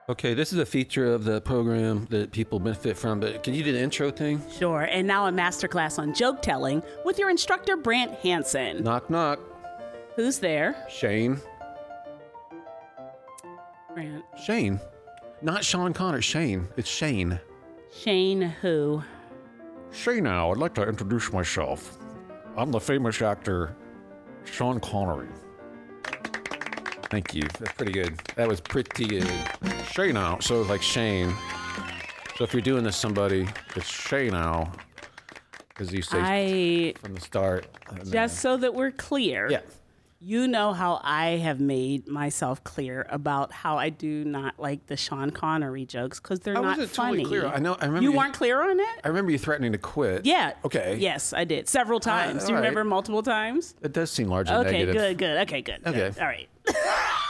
Okay, this is a feature of the program that people benefit from, but can you do the intro thing? Sure, and now a masterclass on joke telling with your instructor, Brant Hansen. Knock, knock. Who's there? Shane. Brant. Shane. Not Sean Connor, Shane. It's Shane. Shane who? Shane now, I'd like to introduce myself. I'm the famous actor, Sean Connery. Thank you. That's pretty good. That was pretty good. Shane now, so like Shane. So if you're doing this to somebody, it's Shane now. Because you say from the start. Just so that we're clear. Yeah. You know how I have made myself clear about how I do not like the Sean Connery jokes because they're not wasn't funny. totally clear. I remember you weren't clear on it? I remember you threatening to quit. Yeah. Okay. Yes, I did. Several times. Do you all right. remember multiple times? It does seem largely Okay, negative. good. Okay, good. Okay. Good. All right.